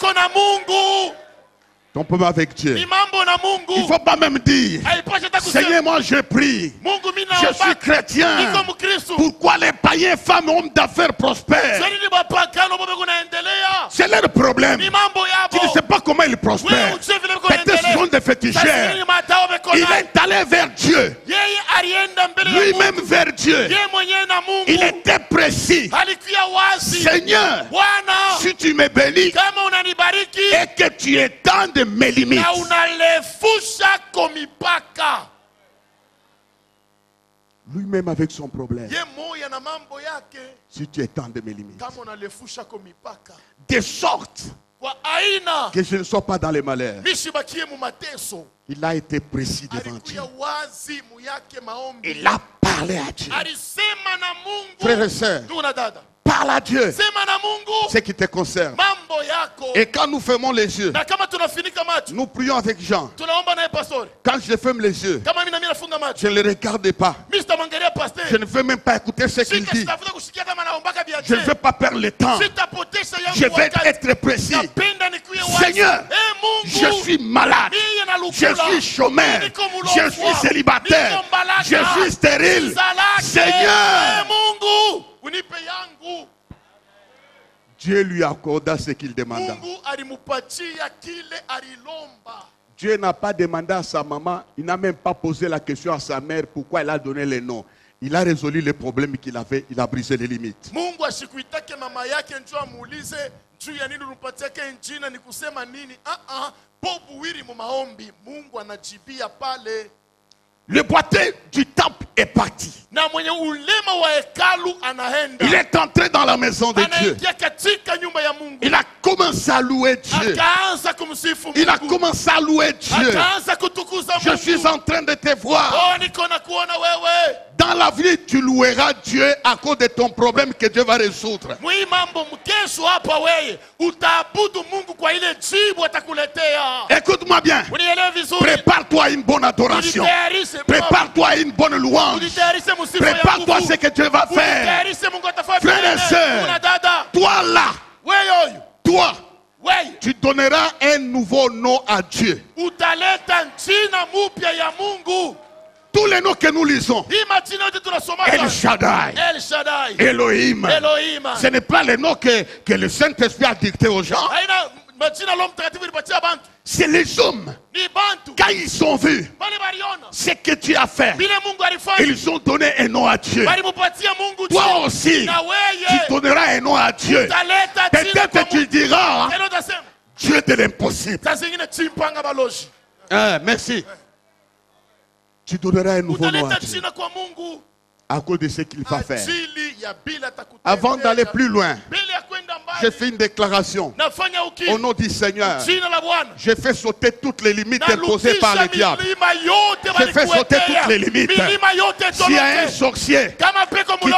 Ton problème avec Dieu. Il ne faut pas même dire, Seigneur, moi je prie, je suis chrétien. Pourquoi les païens femmes hommes d'affaires prospèrent? C'est leur problème. Tu ne sais pas comment ils prospèrent. Peut-être ce sont des féticheurs. Il est allé vers Dieu. Lui-même vers Dieu. Il était précis. Seigneur, si tu me bénis et que tu étends de mes limites, lui-même avec son problème, si tu étends de mes limites, de sorte que je ne sois pas dans les malheurs. Il a été précis devant Dieu. Il a parlé à Dieu. Frères et sœurs, parle à Dieu ce qui te concerne. Et quand nous fermons les yeux, nous prions avec Jean. Quand je ferme les yeux, je ne les regarde pas. Je ne veux même pas écouter ce qu'il dit. Je ne veux pas perdre le temps. Je vais être précis. Seigneur, je suis malade. Je suis chômeur. Je suis célibataire. Je suis stérile. Seigneur, Dieu lui accorda ce qu'il demanda. Dieu n'a pas demandé à sa maman, il n'a même pas posé la question à sa mère pourquoi elle a donné les noms. Il a résolu les problèmes qu'il avait, il a brisé les limites. Le boiteux du temple est parti. Il est entré dans la maison de Dieu. Il a commencé à louer Dieu. Il a commencé à louer Dieu. Je suis en train de te voir. Dans la vie, tu loueras Dieu à cause de ton problème que Dieu va résoudre. Écoute-moi bien. Prépare-toi à une bonne adoration. Prépare-toi à une bonne louange. Prépare-toi à ce que Dieu va faire. Frères et sœurs, toi là, toi, tu donneras un nouveau nom à Dieu. Tous les noms que nous lisons, El Shaddai, Elohim, ce n'est pas les noms que le Saint-Esprit a dicté aux gens. C'est les hommes. Quand ils ont vu ce que tu as fait, ils ont donné un nom à Dieu. Toi aussi, tu donneras un nom à Dieu. Peut-être tu diras, Dieu de l'impossible. Merci. Tu donneras un nouveau nom à Dieu à cause de ce qu'il va faire. Avant d'aller plus loin, j'ai fait une déclaration au nom du Seigneur. J'ai fait sauter toutes les limites imposées par le diable. J'ai fait sauter toutes les limites. S'il y a un sorcier qui